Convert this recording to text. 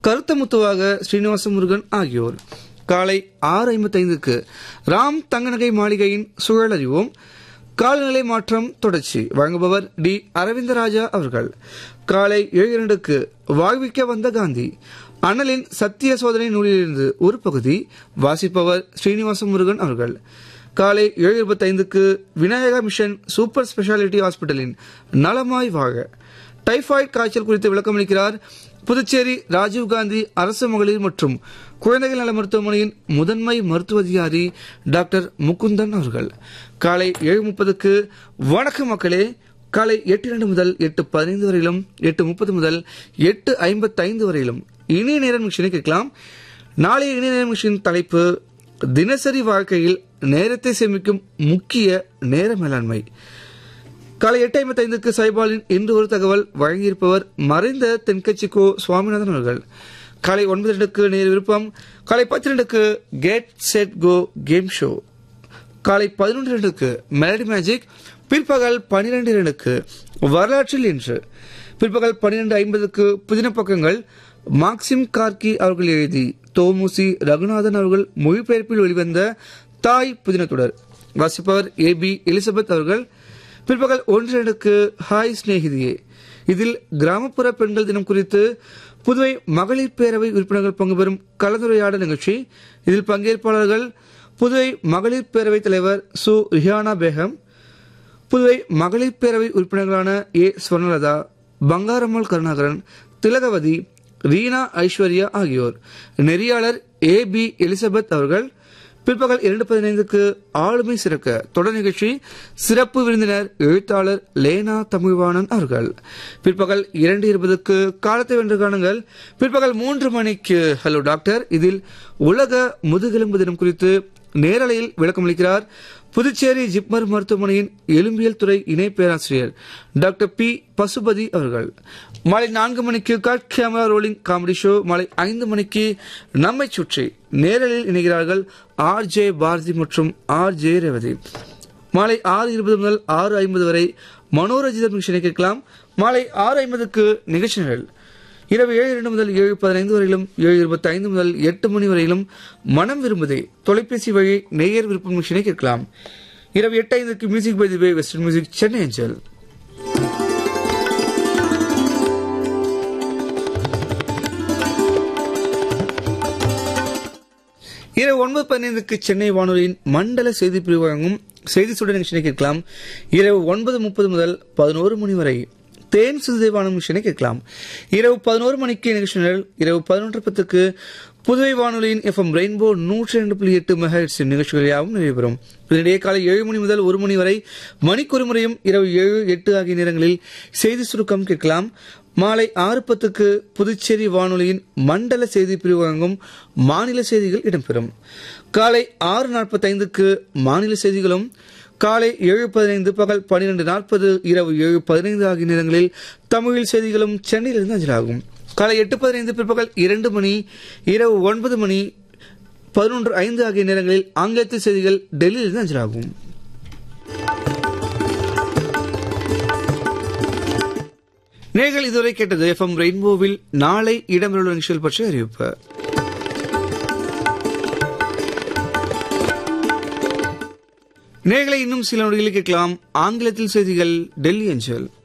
கருத்தமுத்துவாக ஸ்ரீனிவாச முருகன் ஆகியோர். காலை 6:55க்கு ராம் தங்கநகை மாளிகையின் சுழலறிவோம். காலநிலை மாற்றம் தொடர்ச்சி வழங்குபவர் டி அரவிந்தராஜா அவர்கள். காலை 7:02க்கு வாழ்விக்க வந்த காந்தி அண்ணலின் சத்திய சோதனை நூலிலிருந்து ஒரு பகுதி வாசிப்பவர் ஸ்ரீனிவாச முருகன் அவர்கள். காலை 7:25க்கு விநாயகா மிஷன் சூப்பர் ஸ்பெஷாலிட்டி ஹாஸ்பிட்டலின் நலமாய் வாழ டைபாய்டு காய்ச்சல் குறித்து விளக்கமளிக்கிறார் புதுச்சேரி ராஜீவ்காந்தி அரசு மகளிர் மற்றும் குழந்தைகள் நல மருத்துவமனையின் முதன்மை மருத்துவ அதிகாரி டாக்டர் முகுந்தன் அவர்கள். காலை 7:30க்கு வணக்க மக்களே. காலை 8:02 முதல் 8:15 வரையிலும் 8:30 முதல் 8:55 வரையிலும் இனிய நேரம் நிகழ்ச்சியை கேட்கலாம். நாளைய இனிய நேரம் நிகழ்ச்சியின் தலைப்பு தினசரி வாழ்க்கையில் நேரத்தை சேமிக்கும் முக்கிய நேர மேலாண்மை. காலை 8:55க்கு சைபாலின் இன்று ஒரு தகவல் வழங்கியிருப்பவர் மறைந்த தென்கட்சிக்கோ சுவாமிநாதன் அவர்கள். காலை 9:02க்கு நேர் விருப்பம். காலை 10:02க்கு get set go game show. காலை 11:02க்கு மெலடி மேஜிக். பிற்பகல் 12:02க்கு வரலாற்றில் இன்று. பிற்பகல் 12:50க்கு புதின பக்கங்கள் மார்க்சிம் கார்கி அவர்கள் எழுதி தோமுசி ரகுநாதன் அவர்கள் மொழிபெயர்ப்பில் வெளிவந்த தாய் புதின தொடர் வாசிப்பவர் ஏபி எலிசபெத் அவர்கள். பிற்பகல் 1:02க்கு ஹாய் ஸ்நேகிதியே. இதில் கிராமப்புற பெண்கள் தினம் குறித்து புதுவை மகளிர் பேரவை உறுப்பினர்கள் பங்கு பெறும் கலந்துரையாடல் நிகழ்ச்சி. இதில் பங்கேற்பாளர்கள் புதுவை மகளிர் பேரவைத் தலைவர் சு ரிஹானா பேகம், புதுவை மகளிர் பேரவை உறுப்பினர்களான ஏ ஸ்வர்ணலதா, பங்காரம்மாள் கருணாகரன், திலகவதி, ரீனா ஐஸ்வர்யா ஆகியோர். நெறியாளர் ஏ பி எலிசபெத் அவர்கள். பிற்பகல் 2:15க்கு ஆளுமை சிறக்க தொடர் நிகழ்ச்சி. சிறப்பு விருந்தினர் எழுத்தாளர் லேனா தமிழ்வாணன் அவர்கள். பிற்பகல் 2:20க்கு காலத்தை வென்று காணுங்கள். பிற்பகல் 3 மணிக்கு ஹலோ டாக்டர். இதில் உலக முதுகெலும்பு தினம் குறித்து நேரலையில் விளக்கமளிக்கிறார் புதுச்சேரி ஜிப்மர் மருத்துவமனையின் எலும்பியல் துறை இணை பேராசிரியர் டாக்டர் பி பசுபதி அவர்கள். மாலை 4 மணிக்கு cut camera rolling comedy show. மாலை 5 மணிக்கு நம்மை சுற்றி நேரலில் இணைகிறார்கள் ஆர் ஜே பாரதி மற்றும் ஆர் ஜே ரேவதி. மாலை 6:20 முதல் 6:50 வரை மனோரஞ்சிதம் நிகழ்ச்சியை கேட்கலாம். மாலை 6:50க்கு நிகழ்ச்சிகள். இரவு 7:02 முதல் 7:15 வரையிலும் 7:25 முதல் 8 மணி வரையிலும் மனம் விரும்புதே தொலைபேசி வழி நேயர் விருப்பம் நிகழ்ச்சியை கேட்கலாம். இரவு 8:05க்கு music by the way western music Chennai angel. இரவு 9:15க்கு சென்னை வானொலியின் மண்டல செய்தி பிரிவு வழங்கும் செய்தி சுடர் நிகழ்ச்சியை கேட்கலாம். இரவு 9:30 முதல் 11 மணி வரை தேன் சிறுதேவானம் நிகழ்ச்சியை கேட்கலாம். இரவு 11 மணிக்கு நிகழ்ச்சிகள். இரவு 11:10க்கு புதுவை வானொலியின் எஃப்எம் ரெயின்போ 102.8 மெகாஹெர்ட்ஸ் நிகழ்ச்சிகள் யாவும் நிறைவேறும். இதனிடையே காலை 7 மணி முதல் 1 மணி வரை மணிக்கொரு முறையும் இரவு 7, 8 ஆகிய நேரங்களில் செய்தி சுருக்கம் கேட்கலாம். மாலை 6:10க்கு புதுச்சேரி வானொலியின் மண்டல செய்தி பிரிவு வழங்கும் மாநில செய்திகள் இடம்பெறும். காலை 6:45க்கு மாநில செய்திகளும். காலை 7:15, பகல் 12:40, இரவு 7:15 ஆகிய நேரங்களில் தமிழில் செய்திகளும் சென்னையிலிருந்து அஞ்சலாகும். காலை 8:15, பிற்பகல் 2 மணி, இரவு 9 மணி 11:05 ஆகிய நேரங்களில் ஆங்கிலத்தில் செய்திகள் டெல்லியிலிருந்து அஞ்சலாகும். நேர்கள் இதுவரை கேட்டது எஃப்எம் ரெயின்போவில் நாளை இடம்பெறவுள்ள நிகழ்ச்சிகள் பற்றி அறிவிப்பு. நேர்களை இன்னும் சில நொடிகளில் கேட்கலாம் ஆங்கிலத்தில் செய்திகள் டெல்லி அஞ்சல்.